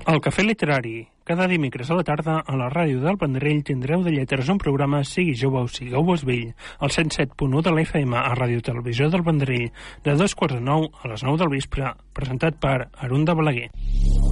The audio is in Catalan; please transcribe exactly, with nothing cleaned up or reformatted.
El Cafè Literari. Cada dimecres a la tarda a la ràdio del Vendrell tindreu de lletres un programa Sigui jove o sigueu-vos vell, al cent set punt u de l'F M a Ràdio Televisió del Vendrell, de dos quarts de nou a les nou del vespre, presentat per Arunda Balaguer.